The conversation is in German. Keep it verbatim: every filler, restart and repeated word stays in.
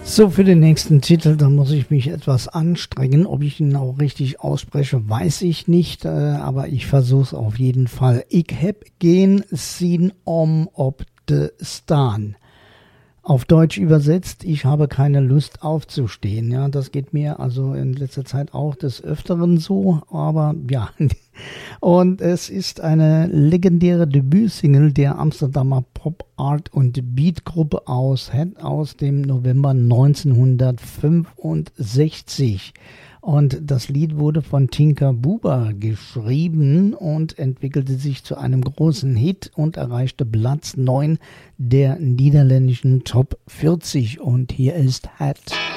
So, für den nächsten Titel, da muss ich mich etwas anstrengen. Ob ich ihn auch richtig ausspreche, weiß ich nicht, äh, aber ich versuche es auf jeden Fall. Ich heb geen zin om op de staan. Auf Deutsch übersetzt, ich habe keine Lust aufzustehen. Ja, das geht mir also in letzter Zeit auch des Öfteren so, aber ja. Und es ist eine legendäre Debütsingle der Amsterdamer Pop, Art und Beat Gruppe aus, aus dem November neunzehnhundertfünfundsechzig. Und das Lied wurde von Tinka Buber geschrieben und entwickelte sich zu einem großen Hit und erreichte Platz neun der niederländischen Top vierzig. Und hier ist Hat.